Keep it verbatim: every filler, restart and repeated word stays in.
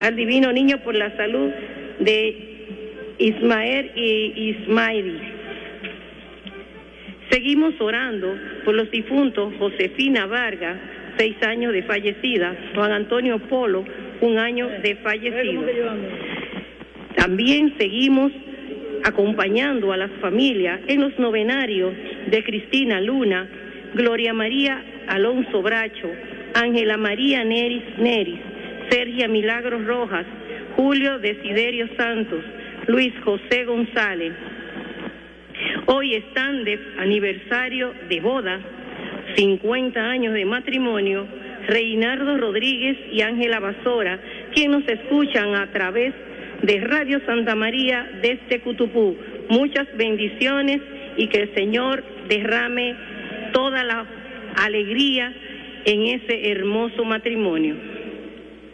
al Divino Niño por la salud de Ismael y Ismaili. Seguimos orando por los difuntos Josefina Vargas, seis años de fallecida, Juan Antonio Polo, un año de fallecido. También seguimos acompañando a las familias en los novenarios de Cristina Luna, Gloria María Alonso Bracho, Ángela María Neris Neris, Sergia Milagros Rojas, Julio Desiderio Santos, Luis José González. Hoy están de aniversario de boda, cincuenta años de matrimonio, Reinaldo Rodríguez y Ángela Basora, quienes nos escuchan a través de Radio Santa María desde Cutupú. Muchas bendiciones y que el Señor derrame toda la alegría en ese hermoso matrimonio.